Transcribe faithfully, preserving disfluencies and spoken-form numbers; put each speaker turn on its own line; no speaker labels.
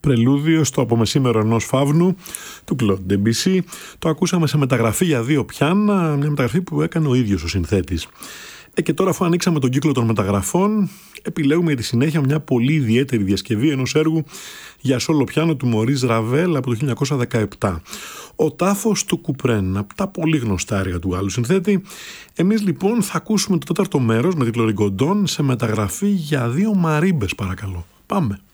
πρελούδιο στο απομεσήμερο ενός φαύνου του Κλοντ Ντεμπισί. Το ακούσαμε σε μεταγραφή για δύο πιάνα, μια μεταγραφή που έκανε ο ίδιος ο συνθέτης. Ε, και τώρα, αφού ανοίξαμε τον κύκλο των μεταγραφών, επιλέγουμε για τη συνέχεια μια πολύ ιδιαίτερη διασκευή ενός έργου για σόλο πιάνο του Μωρίς Ραβέλ από το χίλια εννιακόσια δεκαεπτά. Ο τάφος του Κουπρέν, από τα πολύ γνωστά έργα του άλλου συνθέτη. Εμείς λοιπόν θα ακούσουμε το τέταρτο μέρος με τίτλο Ριγκοντών σε μεταγραφή για δύο μαρίμπες, παρακαλώ. Πάμε.